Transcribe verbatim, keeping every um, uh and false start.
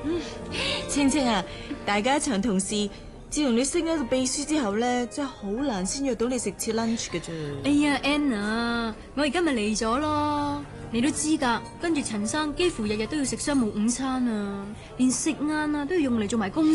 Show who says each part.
Speaker 1: 青青啊，大家一場同事，自從你升咗個秘書之後咧，真係好難先約到你食次 lunch 嘅啫。
Speaker 2: 哎呀 Anna， 我而家咪嚟咗咯，你都知噶，跟住陳生幾乎日日都要食商務午餐啊，連食晏啊都要用嚟做埋公